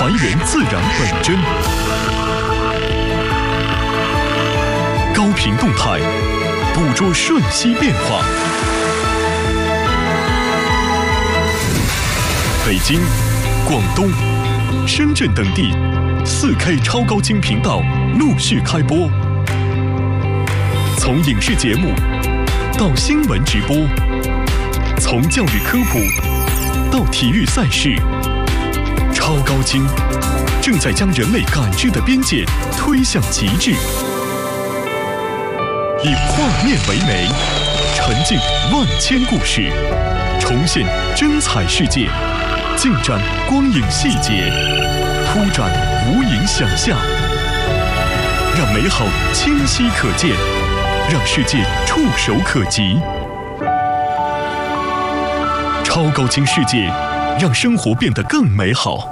还原自然本真，高频动态，捕捉瞬息变化。北京、广东、深圳等地4K 超高清频道陆续开播，从影视节目到新闻直播，从教育科普到体育赛事，超高清正在将人类感知的边界推向极致。以画面为媒，沉浸万千故事，重现真彩世界，尽展光影细节，铺展无垠想象，让美好清晰可见，让世界触手可及。超高清世界，让生活变得更美好。